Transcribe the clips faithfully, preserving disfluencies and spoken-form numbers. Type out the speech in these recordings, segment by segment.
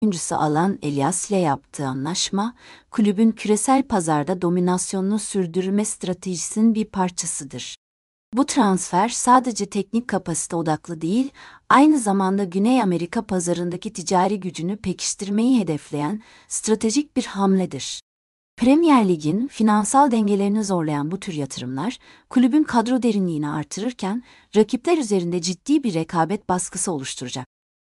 oyuncusu Alan Elias ile yaptığı anlaşma, kulübün küresel pazarda dominasyonunu sürdürme stratejisinin bir parçasıdır. Bu transfer sadece teknik kapasite odaklı değil, aynı zamanda Güney Amerika pazarındaki ticari gücünü pekiştirmeyi hedefleyen stratejik bir hamledir. Premier Lig'in finansal dengelerini zorlayan bu tür yatırımlar, kulübün kadro derinliğini artırırken, rakipler üzerinde ciddi bir rekabet baskısı oluşturacak.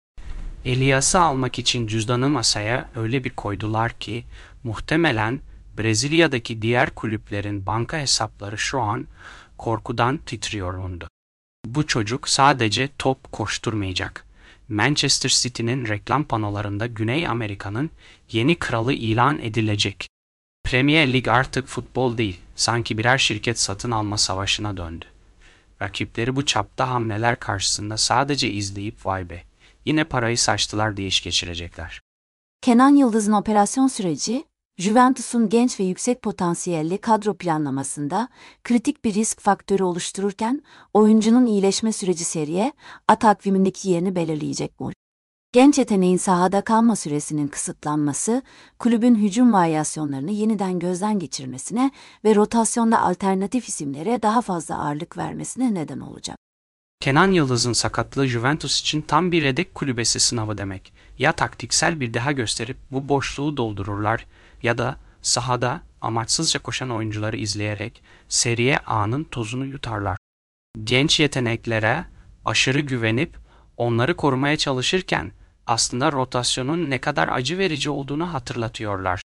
Elias'ı almak için cüzdanı masaya öyle bir koydular ki, muhtemelen Brezilya'daki diğer kulüplerin banka hesapları şu an korkudan titriyordu. Bu çocuk sadece top koşturmayacak. Manchester City'nin reklam panolarında Güney Amerika'nın yeni kralı ilan edilecek. Premier Lig artık futbol değil, sanki birer şirket satın alma savaşına döndü. Rakipleri bu çapta hamleler karşısında sadece izleyip vay be, yine parayı saçtılar diye iş geçirecekler. Kenan Yıldız'ın operasyon süreci, Juventus'un genç ve yüksek potansiyelli kadro planlamasında kritik bir risk faktörü oluştururken, oyuncunun iyileşme süreci seriye, A takvimindeki yerini belirleyecek mi? Genç yeteneğin sahada kalma süresinin kısıtlanması, kulübün hücum varyasyonlarını yeniden gözden geçirmesine ve rotasyonda alternatif isimlere daha fazla ağırlık vermesine neden olacak. Kenan Yıldız'ın sakatlığı Juventus için tam bir yedek kulübesi sınavı demek. Ya taktiksel bir deha gösterip bu boşluğu doldururlar ya da sahada amaçsızca koşan oyuncuları izleyerek Serie A'nın tozunu yutarlar. Genç yeteneklere aşırı güvenip onları korumaya çalışırken aslında rotasyonun ne kadar acı verici olduğunu hatırlatıyorlar.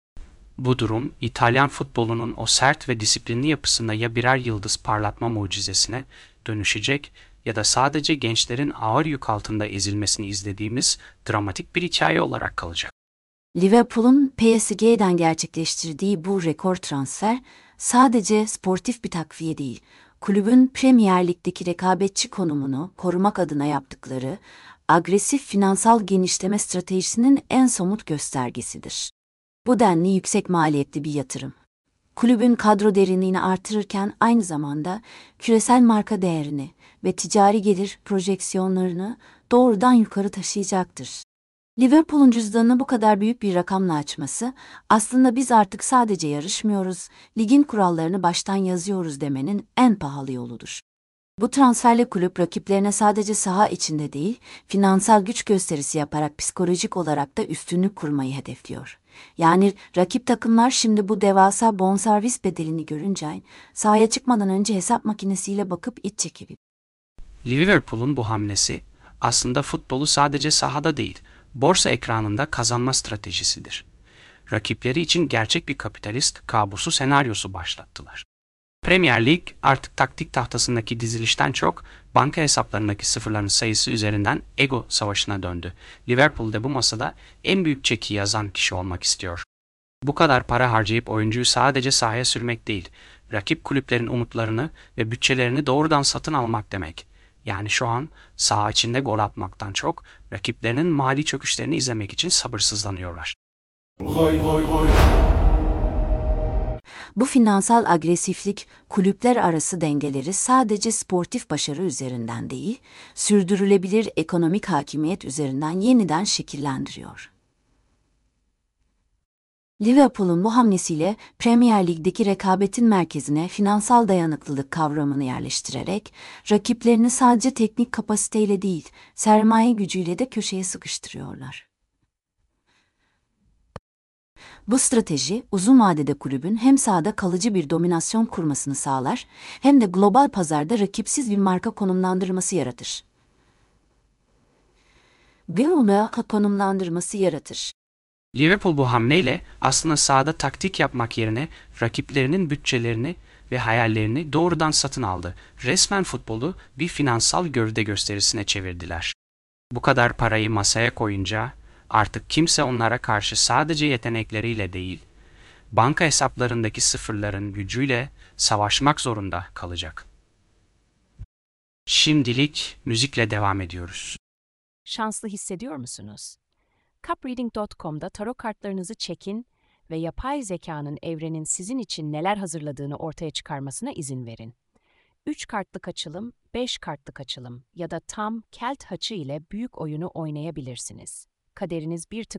Bu durum İtalyan futbolunun o sert ve disiplinli yapısında ya birer yıldız parlatma mucizesine dönüşecek ya da sadece gençlerin ağır yük altında ezilmesini izlediğimiz dramatik bir hikaye olarak kalacak. Liverpool'un P S G'den gerçekleştirdiği bu rekor transfer sadece sportif bir takviye değil, kulübün Premier Lig'deki rekabetçi konumunu korumak adına yaptıkları agresif finansal genişleme stratejisinin en somut göstergesidir. Bu denli yüksek maliyetli bir yatırım, kulübün kadro derinliğini artırırken aynı zamanda küresel marka değerini ve ticari gelir projeksiyonlarını doğrudan yukarı taşıyacaktır. Liverpool'un cüzdanını bu kadar büyük bir rakamla açması, aslında biz artık sadece yarışmıyoruz, ligin kurallarını baştan yazıyoruz demenin en pahalı yoludur. Bu transferle kulüp rakiplerine sadece saha içinde değil, finansal güç gösterisi yaparak psikolojik olarak da üstünlük kurmayı hedefliyor. Yani rakip takımlar şimdi bu devasa bonservis bedelini görünce, sahaya çıkmadan önce hesap makinesiyle bakıp iç çekilir. Liverpool'un bu hamlesi aslında futbolu sadece sahada değil, borsa ekranında kazanma stratejisidir. Rakipleri için gerçek bir kapitalist kabusu senaryosu başlattılar. Premier Lig artık taktik tahtasındaki dizilişten çok banka hesaplarındaki sıfırların sayısı üzerinden ego savaşına döndü. Liverpool de bu masada en büyük çeki yazan kişi olmak istiyor. Bu kadar para harcayıp oyuncuyu sadece sahaya sürmek değil, rakip kulüplerin umutlarını ve bütçelerini doğrudan satın almak demek. Yani şu an saha içinde gol atmaktan çok rakiplerinin mali çöküşlerini izlemek için sabırsızlanıyorlar. Goy goy goy. Bu finansal agresiflik, kulüpler arası dengeleri sadece sportif başarı üzerinden değil, sürdürülebilir ekonomik hakimiyet üzerinden yeniden şekillendiriyor. Liverpool'un bu hamlesiyle Premier Lig'deki rekabetin merkezine finansal dayanıklılık kavramını yerleştirerek, rakiplerini sadece teknik kapasiteyle değil, sermaye gücüyle de köşeye sıkıştırıyorlar. Bu strateji, uzun vadede kulübün hem sahada kalıcı bir dominasyon kurmasını sağlar, hem de global pazarda rakipsiz bir marka konumlandırması yaratır. Bir marka konumlandırması yaratır. Liverpool bu hamleyle aslında sahada taktik yapmak yerine rakiplerinin bütçelerini ve hayallerini doğrudan satın aldı. Resmen futbolu bir finansal gövde gösterisine çevirdiler. Bu kadar parayı masaya koyunca artık kimse onlara karşı sadece yetenekleriyle değil, banka hesaplarındaki sıfırların gücüyle savaşmak zorunda kalacak. Şimdilik müzikle devam ediyoruz. Şanslı hissediyor musunuz? cupreading nokta com'da tarot kartlarınızı çekin ve yapay zekanın evrenin sizin için neler hazırladığını ortaya çıkarmasına izin verin. üç kartlık açılım, beş kartlık açılım ya da tam kelt haçı ile büyük oyunu oynayabilirsiniz. kaderiniz bir tık